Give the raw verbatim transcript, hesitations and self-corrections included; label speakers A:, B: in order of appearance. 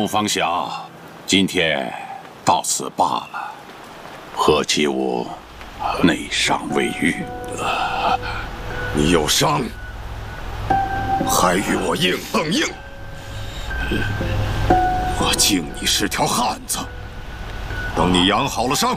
A: 东方侠，今天到此罢了。何其我内伤未愈，
B: 你有伤，还与我硬碰硬？我敬你是条汉子。等你养好了伤，